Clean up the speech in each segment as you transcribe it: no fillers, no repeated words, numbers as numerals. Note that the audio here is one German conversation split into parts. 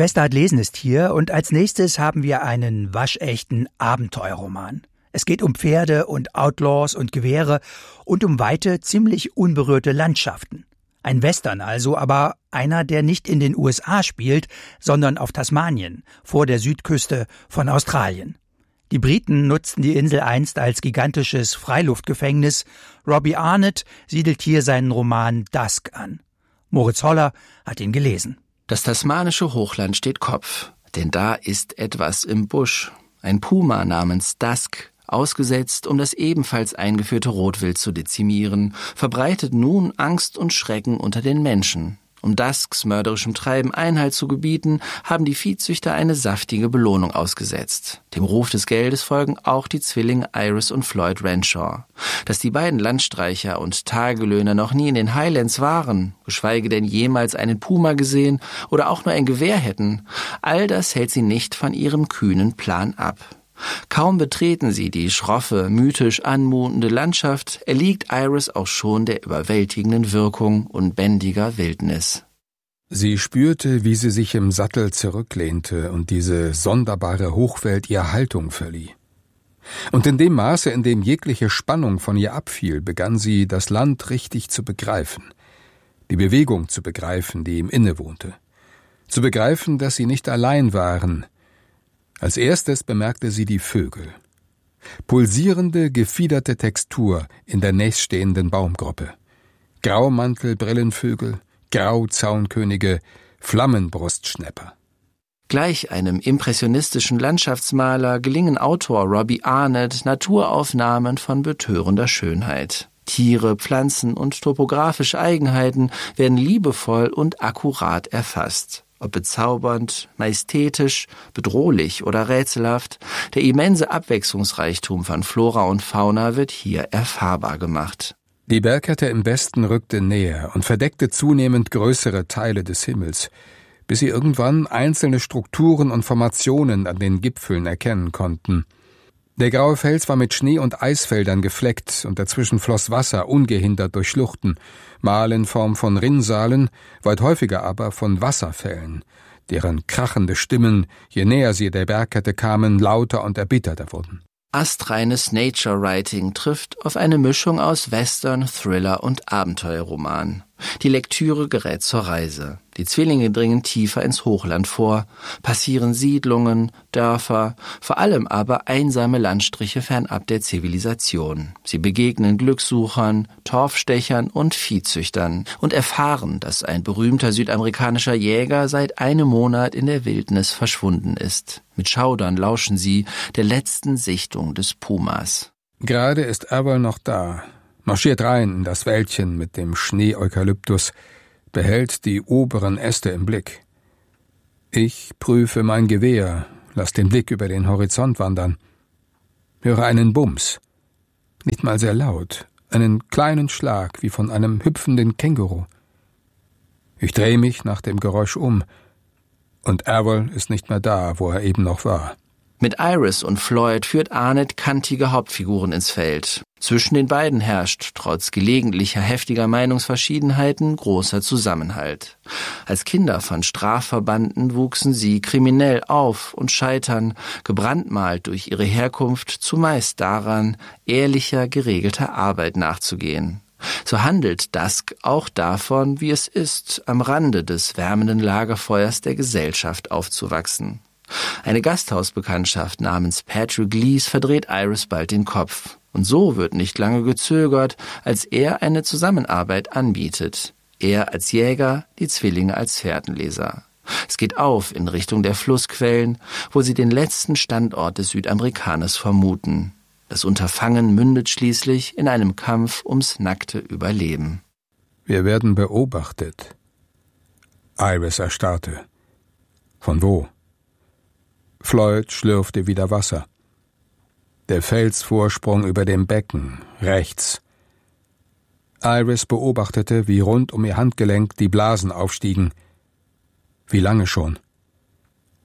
Westart lesen ist hier und als nächstes haben wir einen waschechten Abenteuerroman. Es geht um Pferde und Outlaws und Gewehre und um weite, ziemlich unberührte Landschaften. Ein Western also, aber einer, der nicht in den USA spielt, sondern auf Tasmanien, vor der Südküste von Australien. Die Briten nutzten die Insel einst als gigantisches Freiluftgefängnis. Robbie Arnott siedelt hier seinen Roman Dusk an. Moritz Holler hat ihn gelesen. Das tasmanische Hochland steht Kopf, denn da ist etwas im Busch. Ein Puma namens Dusk, ausgesetzt, um das ebenfalls eingeführte Rotwild zu dezimieren, verbreitet nun Angst und Schrecken unter den Menschen. Um Dusks mörderischem Treiben Einhalt zu gebieten, haben die Viehzüchter eine saftige Belohnung ausgesetzt. Dem Ruf des Geldes folgen auch die Zwillinge Iris und Floyd Renshaw. Dass die beiden Landstreicher und Tagelöhner noch nie in den Highlands waren, geschweige denn jemals einen Puma gesehen oder auch nur ein Gewehr hätten, all das hält sie nicht von ihrem kühnen Plan ab. Kaum betreten sie die schroffe, mythisch anmutende Landschaft, erliegt Iris auch schon der überwältigenden Wirkung unbändiger Wildnis. Sie spürte, wie sie sich im Sattel zurücklehnte und diese sonderbare Hochwelt ihr Haltung verlieh. Und in dem Maße, in dem jegliche Spannung von ihr abfiel, begann sie, das Land richtig zu begreifen, die Bewegung zu begreifen, die ihm innewohnte, zu begreifen, dass sie nicht allein waren. Als erstes bemerkte sie die Vögel. Pulsierende, gefiederte Textur in der nächststehenden Baumgruppe. Graumantel-Brillenvögel, Grauzaunkönige, Flammenbrustschnäpper. Gleich einem impressionistischen Landschaftsmaler gelingen Autor Robbie Arnott Naturaufnahmen von betörender Schönheit. Tiere, Pflanzen und topografische Eigenheiten werden liebevoll und akkurat erfasst. Ob bezaubernd, majestätisch, bedrohlich oder rätselhaft, der immense Abwechslungsreichtum von Flora und Fauna wird hier erfahrbar gemacht. Die Bergkette im Westen rückte näher und verdeckte zunehmend größere Teile des Himmels, bis sie irgendwann einzelne Strukturen und Formationen an den Gipfeln erkennen konnten. Der graue Fels war mit Schnee- und Eisfeldern gefleckt und dazwischen floss Wasser ungehindert durch Schluchten, mal in Form von Rinnsalen, weit häufiger aber von Wasserfällen, deren krachende Stimmen, je näher sie der Bergkette kamen, lauter und erbitterter wurden. Astreines Nature-Writing trifft auf eine Mischung aus Western, Thriller und Abenteuerroman. Die Lektüre gerät zur Reise. Die Zwillinge dringen tiefer ins Hochland vor, passieren Siedlungen, Dörfer, vor allem aber einsame Landstriche fernab der Zivilisation. Sie begegnen Glückssuchern, Torfstechern und Viehzüchtern und erfahren, dass ein berühmter südamerikanischer Jäger seit einem Monat in der Wildnis verschwunden ist. Mit Schaudern lauschen sie der letzten Sichtung des Pumas. Gerade ist Errol noch da, marschiert rein in das Wäldchen mit dem Schnee-Eukalyptus, behält die oberen Äste im Blick. Ich prüfe mein Gewehr, lass den Blick über den Horizont wandern, höre einen Bums, nicht mal sehr laut, einen kleinen Schlag wie von einem hüpfenden Känguru. Ich drehe mich nach dem Geräusch um, und Errol ist nicht mehr da, wo er eben noch war. Mit Iris und Floyd führt Arnott kantige Hauptfiguren ins Feld. Zwischen den beiden herrscht, trotz gelegentlicher heftiger Meinungsverschiedenheiten, großer Zusammenhalt. Als Kinder von Strafverbanden wuchsen sie kriminell auf und scheitern, gebrandmalt durch ihre Herkunft, zumeist daran, ehrlicher, geregelter Arbeit nachzugehen. So handelt Dusk auch davon, wie es ist, am Rande des wärmenden Lagerfeuers der Gesellschaft aufzuwachsen. Eine Gasthausbekanntschaft namens Patrick Lees verdreht Iris bald den Kopf. Und so wird nicht lange gezögert, als er eine Zusammenarbeit anbietet. Er als Jäger, die Zwillinge als Fährtenleser. Es geht auf in Richtung der Flussquellen, wo sie den letzten Standort des Südamerikaners vermuten. Das Unterfangen mündet schließlich in einem Kampf ums nackte Überleben. Wir werden beobachtet. Iris erstarrte. Von wo? Floyd schlürfte wieder Wasser. Der Felsvorsprung über dem Becken, rechts. Iris beobachtete, wie rund um ihr Handgelenk die Blasen aufstiegen. Wie lange schon?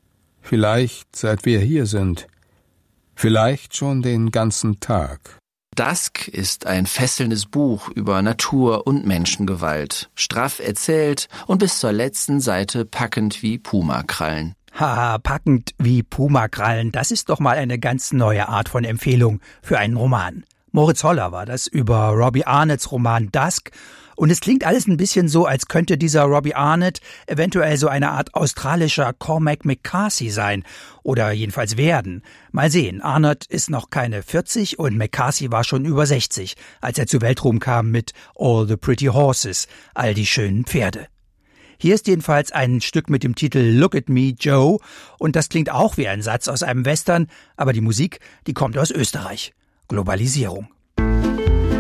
Vielleicht, seit wir hier sind. Vielleicht schon den ganzen Tag. Dusk ist ein fesselndes Buch über Natur- und Menschengewalt, straff erzählt und bis zur letzten Seite packend wie Pumakrallen. Haha, packend wie Pumakrallen, das ist doch mal eine ganz neue Art von Empfehlung für einen Roman. Moritz Holler war das über Robbie Arnett's Roman Dusk. Und es klingt alles ein bisschen so, als könnte dieser Robbie Arnett eventuell so eine Art australischer Cormac McCarthy sein. Oder jedenfalls werden. Mal sehen, Arnett ist noch keine 40 und McCarthy war schon über 60, als er zu Weltruhm kam mit All the Pretty Horses, all die schönen Pferde. Hier ist jedenfalls ein Stück mit dem Titel Look at Me, Joe. Und das klingt auch wie ein Satz aus einem Western, aber die Musik, die kommt aus Österreich. Globalisierung.